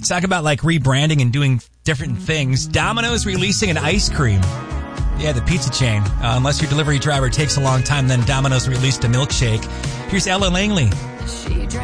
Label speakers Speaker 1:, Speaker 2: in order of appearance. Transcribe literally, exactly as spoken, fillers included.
Speaker 1: talk about like rebranding and doing different things. Domino's releasing an ice cream. Yeah, the pizza chain. Uh, unless your delivery driver takes a long time, then Domino's released a milkshake. Here's Ella Langley.